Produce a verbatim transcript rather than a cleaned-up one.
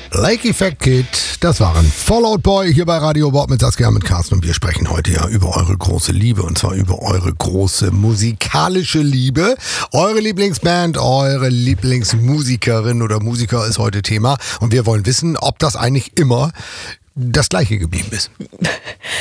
Lake Effect Kid, das waren Fallout Boy hier bei Radio Bob mit Saskia, mit Carsten, und wir sprechen heute ja über eure große Liebe, und zwar über eure große musikalische Liebe. Eure Lieblingsband, eure Lieblingsmusikerin oder Musiker ist heute Thema, und wir wollen wissen, ob das eigentlich immer das Gleiche geblieben ist.